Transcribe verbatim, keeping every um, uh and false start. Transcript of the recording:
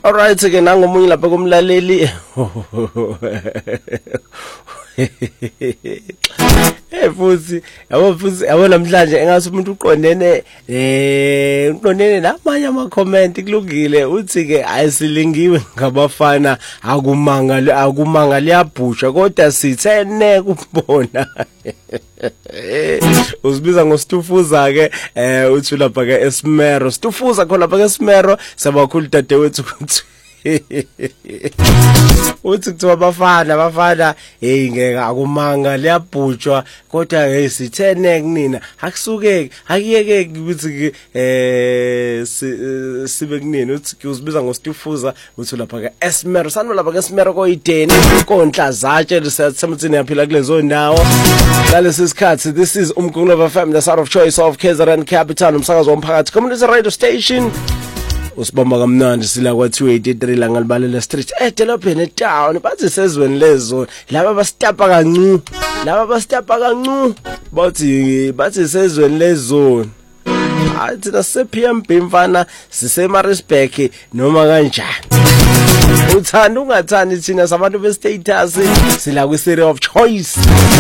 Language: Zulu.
Alright ke nangomunye lapha kumlaleli. Eh futhi yabo futhi yabo namhlanje engathi umuntu uqondene eh uqondene namanye ama comment kulungile uthi ke ayisilingiwe ngabafana akumanga akumanga liyabhusha kodwa sithene kubona. Usibiza ngoStufuza ke eh uthi lapha ke Esmero Stufuza khona lapha ke Esmero sabakhulu dadewethu ukuthi uthi kuthiwa abafana abafana hey ngeke akumanga liyabhutshwa kodwa hey sithene kunina akusuke akuyeke ukuthi eh sibe kunini uthi usibiza ngoStufuza uthi lapha ke Esmero sanu lapha ke Esmero koyideni konhla zatshe lisemthini yaphila kulezo ndawo ngalesi sikhathi. This is Umgungu F M, the sound of choice of K Z N Capital, umsakazo womphakathi community radio station. Usibamba kamnandi sila kwa two eighty-three la ngalibalela street edolobheni etown bathi sezweni lezo laba bastapa kancu laba bastapa kancu bathi bathi sezweni lezo athi na C P M bimfana sisemarisbek noma kanjani uthanda ungathandi thina sabantu be status sila kwi series of choice.